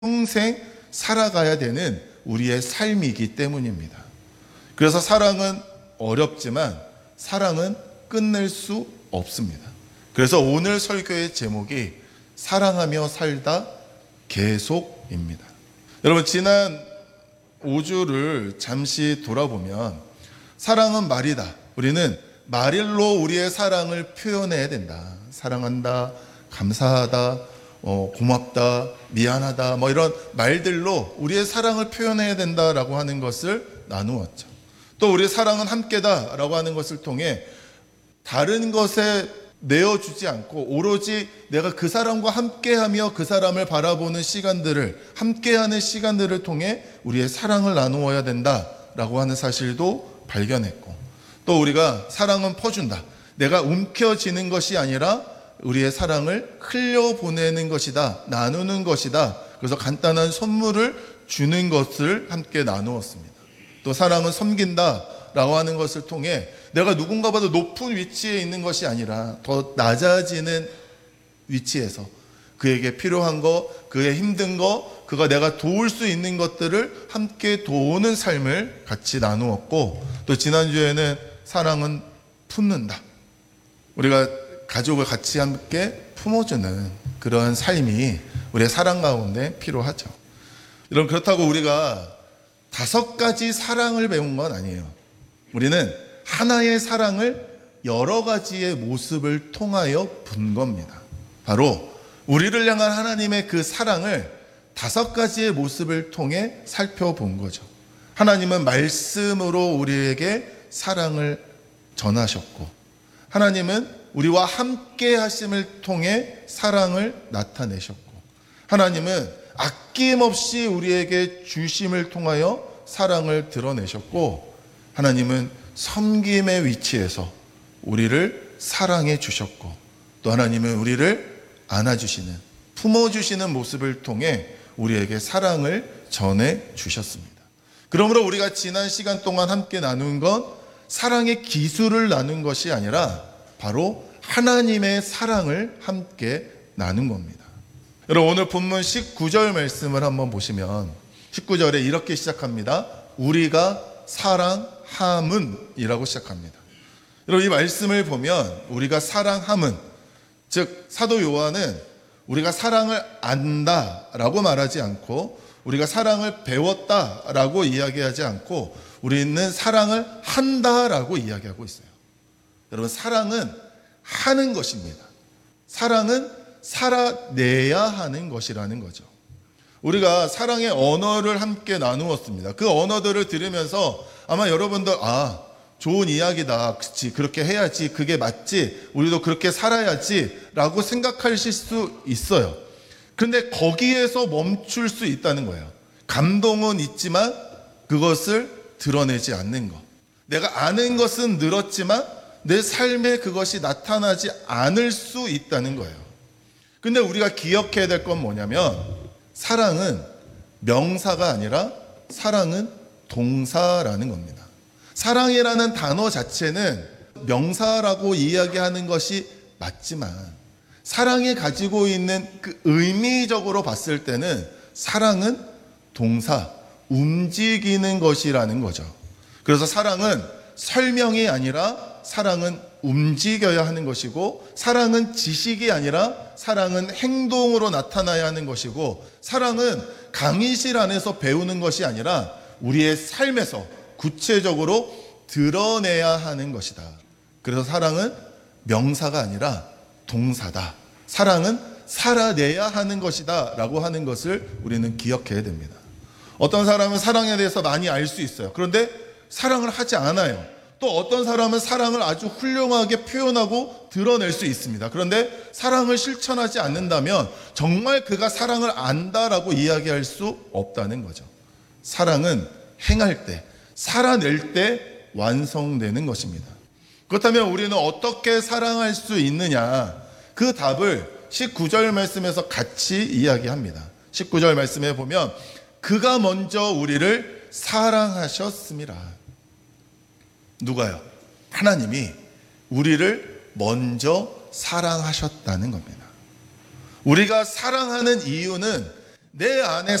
평생 살아가야 되는 우리의 삶이기 때문입니다. 그래서 사랑은 어렵지만 사랑은 끝낼 수 없습니다. 그래서 오늘 설교의 제목이 사랑하며 살다 계속입니다. 여러분, 지난 5주를 잠시 돌아보면 사랑은 말이다. 우리는 말로 우리의 사랑을 표현해야 된다. 사랑한다, 감사하다, 고맙다, 미안하다, 이런 말들로 우리의 사랑을 표현해야 된다라고 하는 것을 나누었죠. 또 우리의 사랑은 함께다라고 하는 것을 통해 다른 것에 내어주지 않고 오로지 내가 그 사람과 함께하며 그 사람을 바라보는 시간들을, 함께하는 시간들을 통해 우리의 사랑을 나누어야 된다라고 하는 사실도 발견했고, 또 우리가 사랑은 퍼준다. 내가 움켜쥐는 것이 아니라 우리의 사랑을 흘려보내는 것이다. 나누는 것이다. 그래서 간단한 선물을 주는 것을 함께 나누었습니다. 또 사랑은 섬긴다 라고 하는 것을 통해 내가 누군가보다 높은 위치에 있는 것이 아니라 더 낮아지는 위치에서 그에게 필요한 거, 그의 힘든 거, 그가 내가 도울 수 있는 것들을 함께 도우는 삶을 같이 나누었고, 또 지난주에는 사랑은 품는다. 우리가 가족을 같이 함께 품어주는 그런 삶이 우리의 사랑 가운데 필요하죠. 여러분, 그렇다고 우리가 5가지 사랑을 배운 건 아니에요. 우리는 하나의 사랑을 여러 가지의 모습을 통하여 본 겁니다. 바로 우리를 향한 하나님의 그 사랑을 5가지의 모습을 통해 살펴본 거죠. 하나님은 말씀으로 우리에게 사랑을 전하셨고, 하나님은 우리와 함께 하심을 통해 사랑을 나타내셨고, 하나님은 아낌없이 우리에게 주심을 통하여 사랑을 드러내셨고, 하나님은 섬김의 위치에서 우리를 사랑해 주셨고, 또 하나님은 우리를 안아주시는, 품어주시는 모습을 통해 우리에게 사랑을 전해 주셨습니다. 그러므로 우리가 지난 시간 동안 함께 나눈 건 사랑의 기술을 나눈 것이 아니라 바로 하나님의 사랑을 함께 나눈 겁니다. 여러분, 오늘 본문 19절 말씀을 한번 보시면 19절에 이렇게 시작합니다. 우리가 사랑함은 이라고 시작합니다. 여러분, 이 말씀을 보면 우리가 사랑함은, 즉 사도 요한은 우리가 사랑을 안다라고 말하지 않고 우리가 사랑을 배웠다라고 이야기하지 않고 우리는 사랑을 한다라고 이야기하고 있어요. 여러분, 사랑은 하는 것입니다. 사랑은 살아내야 하는 것이라는 거죠. 우리가 사랑의 언어를 함께 나누었습니다. 그 언어들을 들으면서 아마 여러분들 좋은 이야기다, 그치, 그렇게 해야지, 그게 맞지, 우리도 그렇게 살아야지 라고 생각하실 수 있어요. 그런데 거기에서 멈출 수 있다는 거예요. 감동은 있지만 그것을 드러내지 않는 것. 내가 아는 것은 늘었지만 내 삶에 그것이 나타나지 않을 수 있다는 거예요. 근데 우리가 기억해야 될 건 뭐냐면, 사랑은 명사가 아니라 사랑은 동사라는 겁니다. 사랑이라는 단어 자체는 명사라고 이야기하는 것이 맞지만 사랑이 가지고 있는 그 의미적으로 봤을 때는 사랑은 동사, 움직이는 것이라는 거죠. 그래서 사랑은 설명이 아니라 사랑은 움직여야 하는 것이고, 사랑은 지식이 아니라 사랑은 행동으로 나타나야 하는 것이고, 사랑은 강의실 안에서 배우는 것이 아니라 우리의 삶에서 구체적으로 드러내야 하는 것이다. 그래서 사랑은 명사가 아니라 동사다. 사랑은 살아내야 하는 것이다 라고 하는 것을 우리는 기억해야 됩니다. 어떤 사람은 사랑에 대해서 많이 알 수 있어요. 그런데 사랑을 하지 않아요. 또 어떤 사람은 사랑을 아주 훌륭하게 표현하고 드러낼 수 있습니다. 그런데 사랑을 실천하지 않는다면 정말 그가 사랑을 안다라고 이야기할 수 없다는 거죠. 사랑은 행할 때, 살아낼 때 완성되는 것입니다. 그렇다면 우리는 어떻게 사랑할 수 있느냐? 그 답을 19절 말씀에서 같이 이야기합니다. 19절 말씀에 보면 그가 먼저 우리를 사랑하셨습니다. 누가요? 하나님이 우리를 먼저 사랑하셨다는 겁니다. 우리가 사랑하는 이유는 내 안에